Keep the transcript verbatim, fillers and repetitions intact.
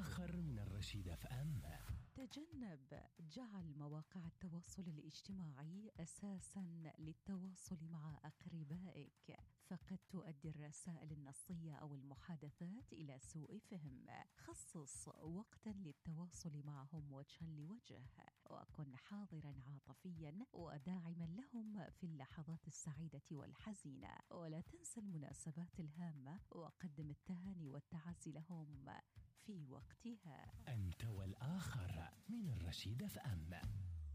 الآخر من الرشيد اف ام. تجنب جعل مواقع التواصل الاجتماعي أساساً للتواصل مع أقربائك، فقد تؤدي الرسائل النصية أو المحادثات إلى سوء فهم. خصص وقتاً للتواصل معهم وجها لوجه، وكن حاضراً عاطفياً وداعماً لهم في اللحظات السعيدة والحزينة. ولا تنسى المناسبات الهامة، وقدم التهاني والتعازي لهم في وقتها. أنت والآخر من الرشيد اف ام.